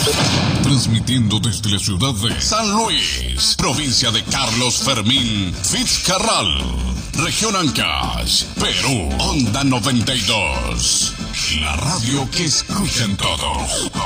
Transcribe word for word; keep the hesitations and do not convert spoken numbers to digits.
Transmitiendo desde la ciudad de San Luis, provincia de Carlos Fermín Fitzcarral, región Ancash, Perú, Onda noventa y dos. La radio que escuchan todos.